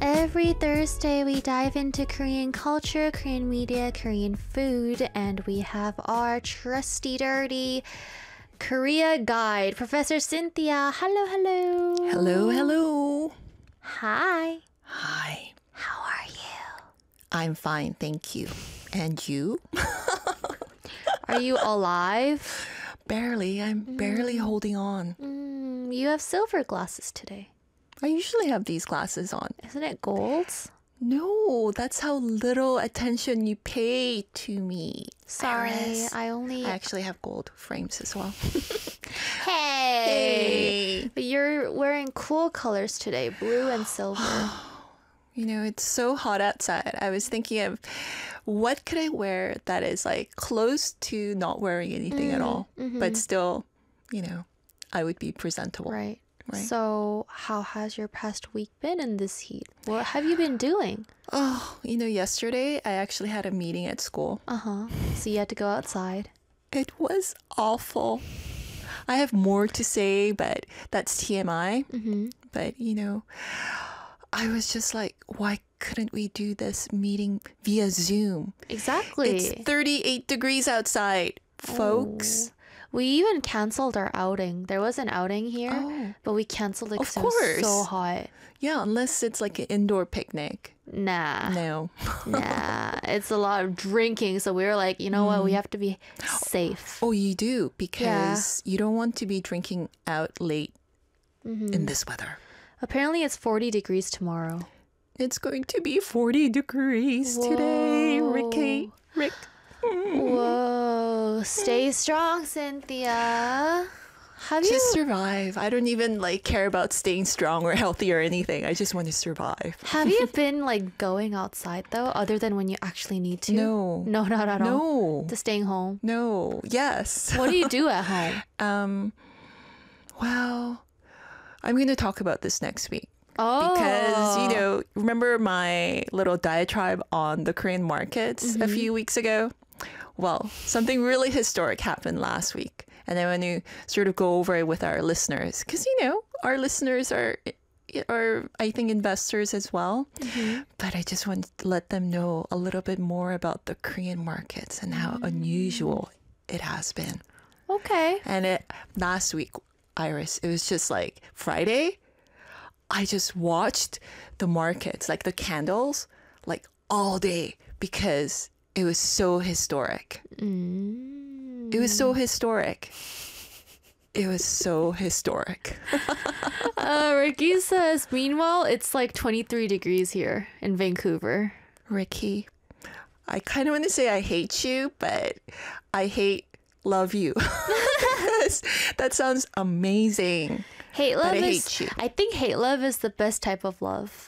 Every Thursday, we dive into Korean culture, Korean media, Korean food, and we have our trusty, dirty Korea guide, Professor Cynthia. Hello, hello. Hello, hello. Hi. Hi. How are you? I'm fine, thank you. And you? Are you alive? Barely. I'm barely holding on. You have silver glasses today. I usually have these glasses on. Isn't it gold? No, that's how little attention you pay to me. Sorry, Iris. I actually have gold frames as well. Hey! But you're wearing cool colors today, blue and silver. You know, it's so hot outside. I was thinking of what could I wear that is like close to not wearing anything at all, but still, you know, I would be presentable. Right. Right. So how has your past week been in this heat? What have you been doing? Oh, you know, yesterday I actually had a meeting at school. So you had to go outside. It was awful. I have more to say, but that's TMI. But, you know, I was just like, why couldn't we do this meeting via Zoom? Exactly. It's 38 degrees outside, folks. We even canceled our outing. There was an outing here, but we canceled it because it was so hot. Yeah, unless it's like an indoor picnic. Nah. No. Nah. It's a lot of drinking. So we were like, you know what? We have to be safe. Oh, you do? Because you don't want to be drinking out late in this weather. Apparently it's 40 degrees tomorrow. It's going to be 40 degrees today, Rick. Whoa. Stay strong, Cynthia. Just survive. I don't even care about staying strong or healthy or anything. I just want to survive. Have you been going outside though, other than when you actually need to? No. No, not at all. No. Just staying home. No. Yes. What do you do at home? Well, I'm going to talk about this next week. Oh. Because, you know, remember my little diatribe on the Korean markets a few weeks ago? Well, something really historic happened last week. And I want to sort of go over it with our listeners. Because, you know, our listeners are I think, investors as well. But I just want to let them know a little bit more about the Korean markets and how unusual it has been. Okay. And last week, Iris, it was just like Friday. I just watched the markets, like the candles, all day because it was so historic. It was so historic. It was so historic. Ricky says, meanwhile, it's 23 degrees here in Vancouver. Ricky, I kind of want to say I hate you, but love you. That sounds amazing. Hate love I is, hate you. I think hate love is the best type of love.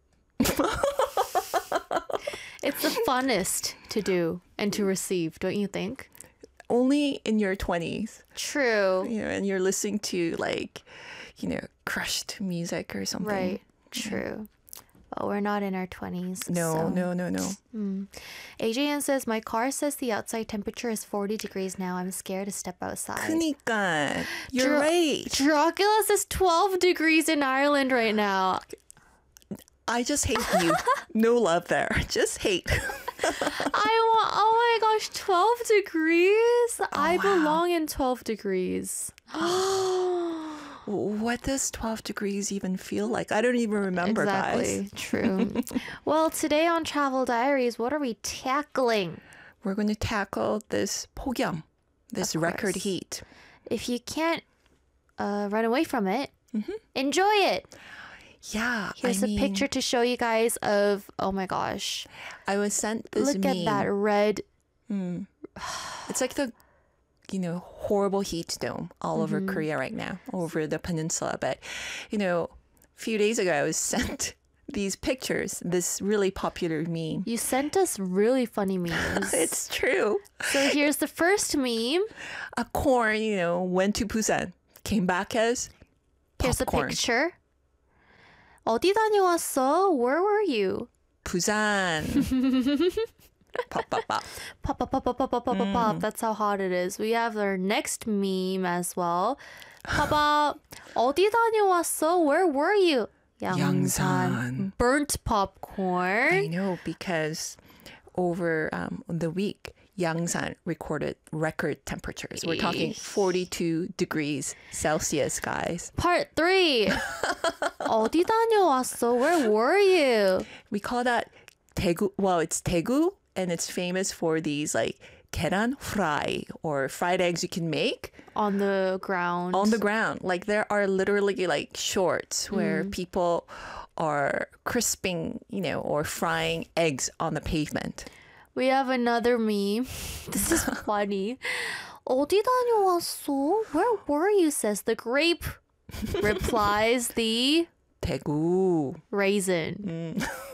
It's the funnest to do and to receive, don't you think? Only in your 20s. True. You know, and you're listening to crushed music or something. Right. True. But we're not in our 20s. No. AJN says, my car says the outside temperature is 40 degrees now. I'm scared to step outside. 그니까. You're right. Dracula says 12 degrees in Ireland right now. I just hate you. No love there. Just hate. Oh my gosh, 12 degrees? I belong in 12 degrees. What does 12 degrees even feel like? I don't even remember, exactly. guys. True. Well, today on Travel Diaries, what are we tackling? We're going to tackle this 폭염, this record heat. If you can't run away from it, enjoy it. Yeah. Here's a picture to show you guys of, oh my gosh. I was sent this Look meme. at that red. It's like the, horrible heat dome all over Korea right now, over the peninsula. But, a few days ago, I was sent these pictures, this really popular meme. You sent us really funny memes. It's true. So here's the first meme. A corn, went to Busan, came back as Here's a popcorn. picture. 어디 다녀왔어? Where were you? Busan. Pop, pop, pop. Pop, pop, pop, pop, pop, pop, pop, pop. That's how hot it is. We have our next meme as well. Pop, pop. 어디 다녀왔어? Where were you? Yangsan. Burnt I popcorn. know because over the week, Yangsan recorded record temperatures. We're talking 42 degrees Celsius, guys. Part 3. 어디 다녀왔어? Where were you? We call that Daegu. Well, it's Daegu, and it's famous for these like 계란 fry or fried eggs you can make On the ground. on the ground. Like there are literally like shorts where people are crisping, or frying eggs on the pavement. We have another meme. This is funny. 어디 다녀왔어? Where were you? Says the grape. Replies the Daegu. raisin.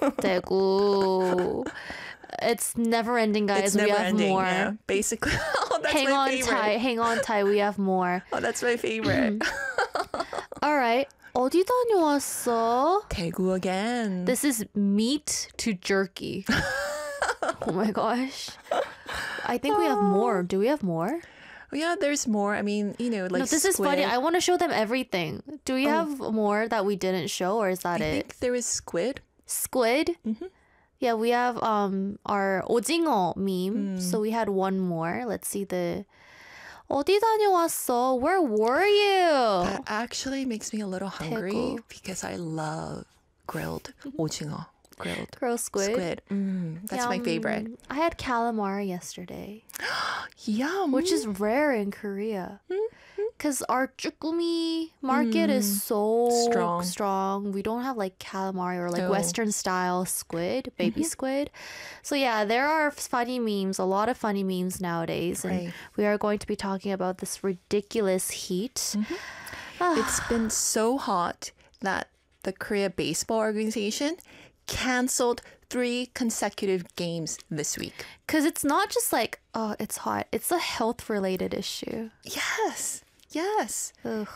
대구. It's never ending, guys. It's We never have ending. more. Yeah. Basically, that's Hang my on favorite. tight. Hang on tight. We have more. Oh, that's my favorite. All right. 어디 다녀왔어? Daegu again. This is meat to jerky. Oh my gosh. I think we have more. Do we have more? Oh, yeah, there's more. I mean, like No, this is funny. squid. I want to show them everything. Do we have more that we didn't show, or is that I it? think there is squid. Squid? Yeah, we have our 오징어 meme. So we had one more. Let's see the 어디 다녀왔어? Where were you? That actually makes me a little hungry Daegu. because I love grilled 오징어. Grilled Girl squid. squid. That's my favorite. Yum. I had calamari yesterday, Yum. which is rare in Korea. Because our chukumi market is so Strong. We don't have like calamari or like No. Western style squid, baby squid. So yeah, there are funny memes, a lot of funny memes nowadays. And Right. we are going to be talking about this ridiculous heat. It's been so hot that the Korea Baseball Organization canceled 3 consecutive games this week. Because it's not just like, oh, it's hot. It's a health related issue. Yes. Yes. Ugh.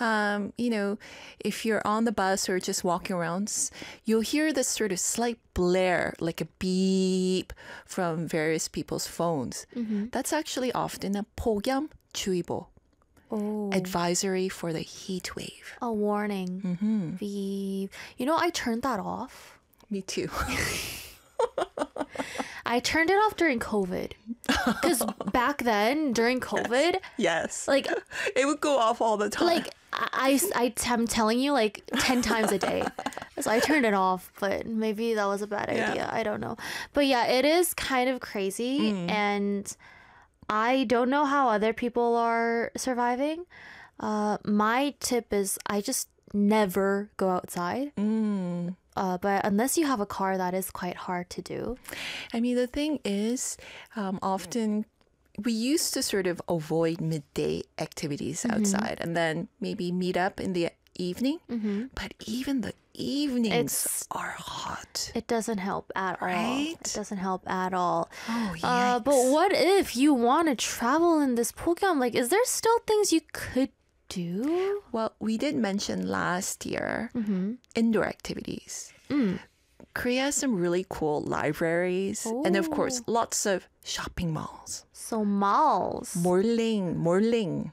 If you're on the bus or just walking around, you'll hear this sort of slight blare, like a beep from various people's phones. That's actually often a 폭염 주의보, Oh. advisory for the heat wave. A warning. Beep. I turned that off. Me too. I turned it off during COVID. Because back then, during COVID, Yes. like, It would go off all the time. I'm telling you, like 10 times a day. So I turned it off, but maybe that was a bad Yeah. idea. I don't know. But yeah, it is kind of crazy. And I don't know how other people are surviving. My tip is I just never go outside. But unless you have a car, that is quite hard to do. I mean, the thing is, often we used to sort of avoid midday activities outside and then maybe meet up in the evening. But even the evenings are hot. It doesn't help at all. Right? It doesn't help at all. Oh, yikes. But what if you want to travel in this Pokemon? Like, is there still things you could do? Well, we did mention last year indoor activities. Korea has some really cool libraries and, of course, lots of shopping malls. So malls. Morling. Malling.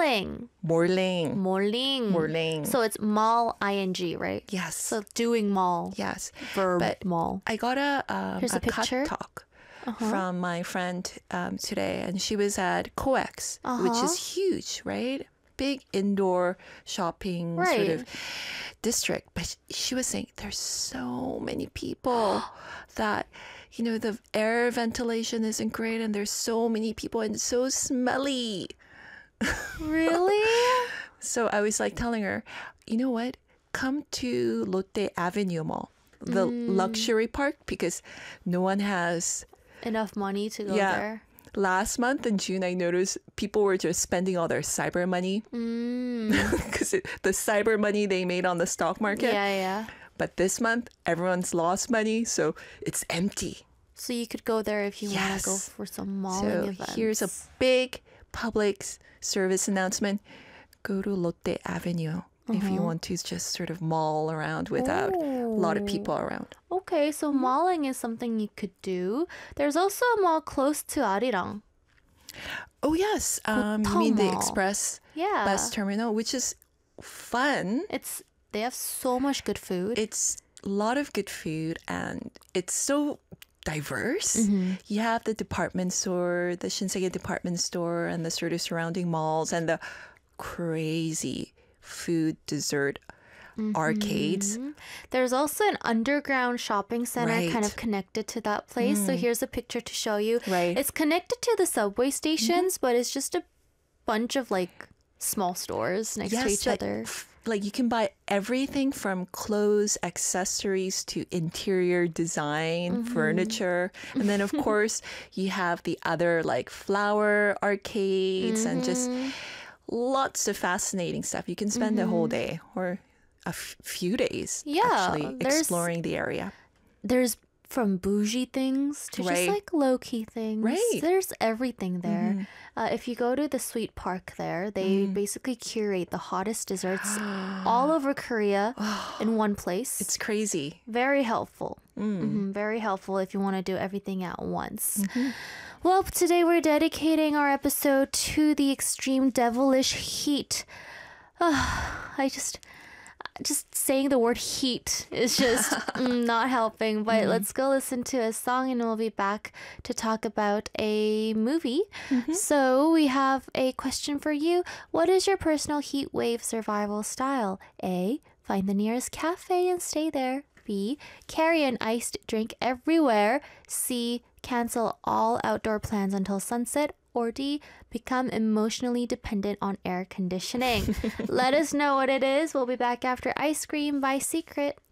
Morling. So it's mall ing, right? Yes. So doing mall. Yes. Verb But mall. I got Here's a picture. cut talk from my friend today, and she was at COEX, which is huge, right? Big indoor shopping sort Right. of district. But she was saying there's so many people that, the air ventilation isn't great, and there's so many people and it's so smelly. Really? So I was like telling her, you know what? Come to Lotte Avenue Mall, the luxury park, because no one has. Enough money to go Yeah. there. Last month in June, I noticed people were just spending all their cyber money because the cyber money they made on the stock market. Yeah. But this month, everyone's lost money, so it's empty. So you could go there if you want to go Yes. for some malling So events. here's a big public service announcement. Go to Lotte Avenue if you want to just sort of mall around without a lot of people around. Okay, so malling is something you could do. There's also a mall close to Arirang. Oh, yes. You mean the Mall. express Yeah. bus terminal, which is fun. It's They have so much good food. It's a lot of good food and it's so diverse. You have the department store, the Shinsegae department store, and the sort of surrounding malls, and the crazy food dessert arcades. There's also an underground shopping center Right. kind of connected to that place. So here's a picture to show you. Right. It's connected to the subway stations, but it's just a bunch of like small stores next to each other. Like you can buy everything from clothes, accessories to interior design, furniture. And then of course you have the other like flower arcades and just lots of fascinating stuff. You can spend a whole day or a few days Yeah, actually there's- exploring the area. There's from bougie things to just Right. like low-key things. Right. There's everything there. If you go to the Sweet Park there, they basically curate the hottest desserts all over Korea in one place. It's crazy. Very helpful. Very helpful if you want to do everything at once. Well, today we're dedicating our episode to the extreme devilish heat. I just saying the word heat is just not helping. But let's go listen to a song and we'll be back to talk about a movie. So we have a question for you. What is your personal heat wave survival style? A, find the nearest cafe and stay there. B, carry an iced drink everywhere. C, cancel all outdoor plans until sunset. Or D, become emotionally dependent on air conditioning. Let us know what it is. We'll be back after Ice Cream by Secret.